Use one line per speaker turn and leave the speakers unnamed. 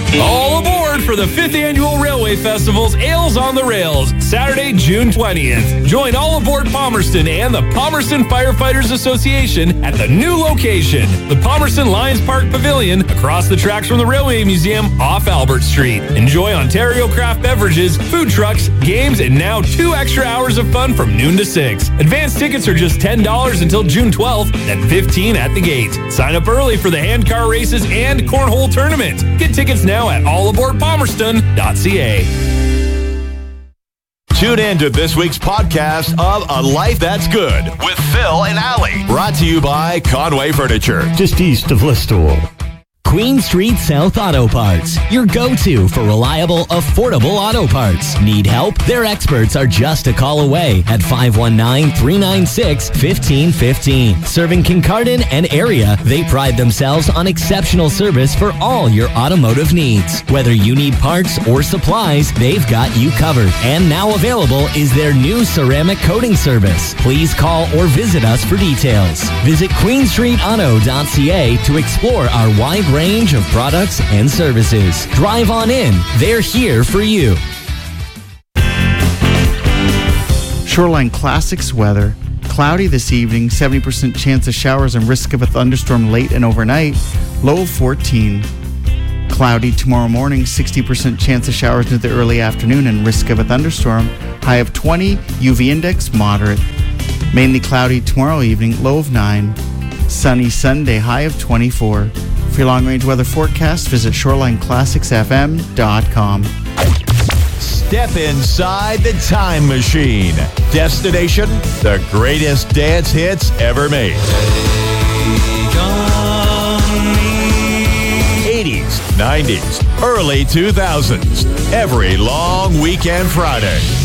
All aboard for the 5th Annual Railway Festival's Ales on the Rails, Saturday, June 20th. Join All Aboard Palmerston and the Palmerston Firefighters Association at the new location, the Palmerston Lions Park Pavilion, across the tracks from the Railway Museum off Albert Street. Enjoy Ontario craft beverages, food trucks, games, and now 2 extra hours of fun from noon to 6. Advance tickets are just $10 until June 12th, then $15 at the gate. Sign up early for the handcar races and cornhole tournament. Get tickets now at allaboardpalmerston.ca.
Tune in to this week's podcast of A Life That's Good with Phil and Allie. Brought to you by Conway Furniture.
Just east of Listowel.
Queen Street South Auto Parts, your go-to for reliable, affordable auto parts. Need help? Their experts are just a call away at 519-396-1515. Serving Kincardine and area, they pride themselves on exceptional service for all your automotive needs. Whether you need parts or supplies, they've got you covered. And now available is their new ceramic coating service. Please call or visit us for details. Visit queenstreetauto.ca to explore our wide range of products and services. Drive on in. They're here for you.
Shoreline Classics weather. Cloudy this evening, 70% chance of showers and risk of a thunderstorm late and overnight. Low of 14. Cloudy tomorrow morning, 60% chance of showers into the early afternoon and risk of a thunderstorm. High of 20, UV index moderate. Mainly cloudy tomorrow evening, low of 9. Sunny Sunday, high of 24. For your long-range weather forecast, visit ShorelineClassicsFM.com.
Step inside the time machine. Destination, the greatest dance hits ever made. 80s, 90s, early 2000s. Every long weekend Friday.